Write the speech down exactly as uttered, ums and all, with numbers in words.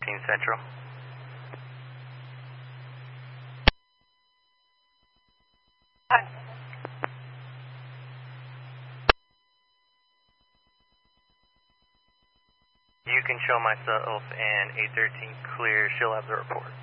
Team Central. Hi. You can show myself and eight thirteen clear. She'll have the report.